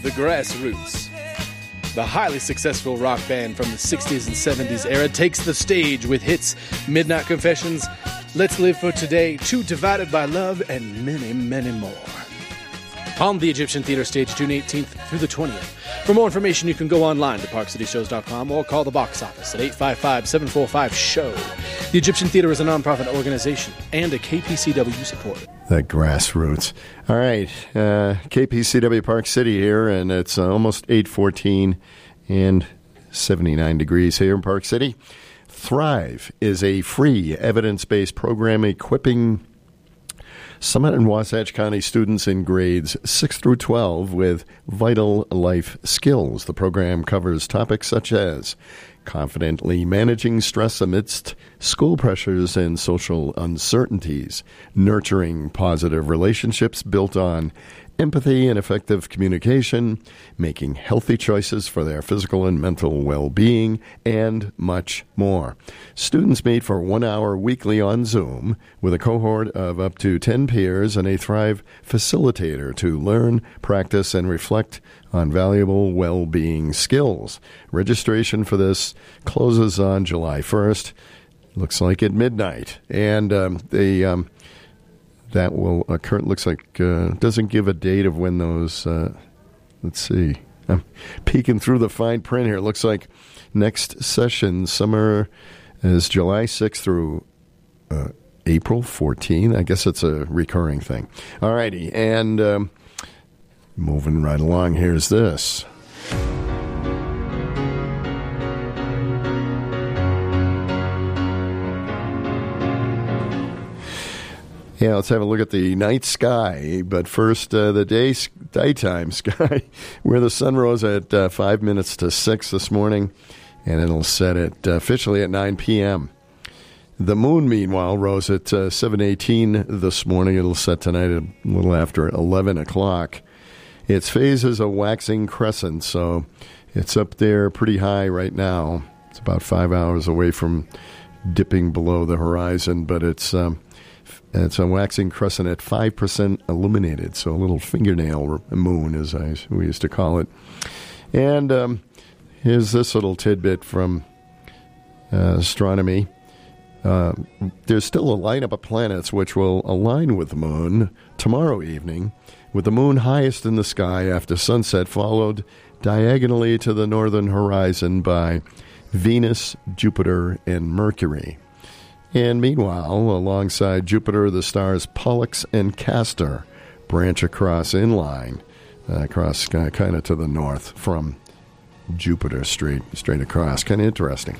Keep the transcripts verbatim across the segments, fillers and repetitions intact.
The Grassroots. The highly successful rock band from the sixties and seventies era takes the stage with hits Midnight Confessions, Let's Live for Today, Two Divided by Love, and many, many more. On the Egyptian Theater stage, June eighteenth through the twentieth. For more information, you can go online to park city shows dot com or call the box office at eight five five, seven four five, S H O W. The Egyptian Theater is a nonprofit organization and a K P C W supporter. The Grassroots. All right, uh, K P C W Park City here, and it's uh, almost eight fourteen and seventy-nine degrees here in Park City. Thrive is a free evidence-based program equipping Summit and Wasatch County students in grades six through twelve with vital life skills. The program covers topics such as confidently managing stress amidst school pressures and social uncertainties, nurturing positive relationships built on empathy and effective communication, making healthy choices for their physical and mental well-being, and much more. Students meet for one hour weekly on Zoom with a cohort of up to ten peers and a Thrive facilitator to learn, practice, and reflect on valuable well-being skills. Registration for this closes on July first. Looks like at midnight. And um, the... Um, That will occur. Looks like uh, doesn't give a date of when those. Uh, let's see. I'm peeking through the fine print here. It looks like next session summer is July sixth through uh, April fourteenth. I guess it's a recurring thing. All righty, and um, moving right along. Here's this. Yeah, let's have a look at the night sky. But first, uh, the day daytime sky, where the sun rose at uh, five minutes to six this morning, and it'll set at uh, officially at nine p.m. The moon, meanwhile, rose at uh, seven eighteen this morning. It'll set tonight at a little after eleven o'clock. Its phase is a waxing crescent, so it's up there pretty high right now. It's about five hours away from dipping below the horizon, but it's... Um, It's a waxing crescent at five percent illuminated, so a little fingernail moon, as I, we used to call it. And um, here's this little tidbit from uh, astronomy. Uh, there's still a lineup of planets which will align with the moon tomorrow evening, with the moon highest in the sky after sunset, followed diagonally to the northern horizon by Venus, Jupiter, and Mercury. And meanwhile, alongside Jupiter, the stars Pollux and Castor branch across in line, uh, across uh, kind of to the north from Jupiter, straight straight across. Kind of interesting.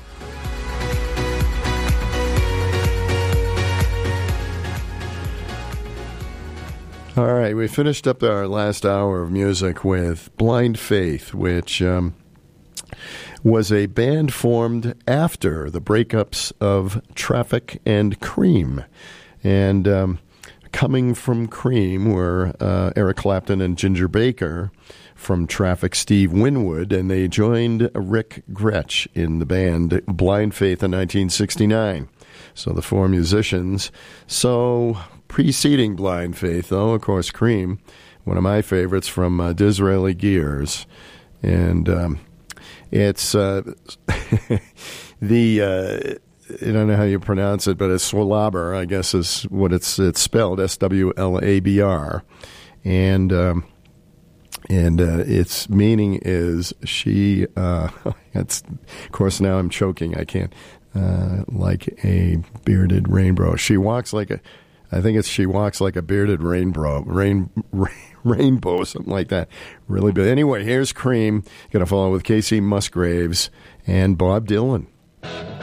All right, we finished up our last hour of music with Blind Faith, which... Um, was a band formed after the breakups of Traffic and Cream. And um, coming from Cream were uh, Eric Clapton and Ginger Baker, from Traffic, Steve Winwood, and they joined Rick Gretsch in the band Blind Faith in nineteen sixty-nine. So the four musicians. So preceding Blind Faith, though, of course, Cream, one of my favorites from uh, Disraeli Gears. And... Um, It's uh, the, uh, I don't know how you pronounce it, but it's Swalabr, I guess is what it's it's spelled, S W L A B R. And um, and uh, its meaning is she, uh, it's, of course now I'm choking, I can't, uh, like a bearded rainbow. She walks like a, I think it's she walks like a bearded rainbow, rain, rain rainbow, something like that. Really big. Anyway, here's Cream. Going to follow with Casey Musgraves and Bob Dylan.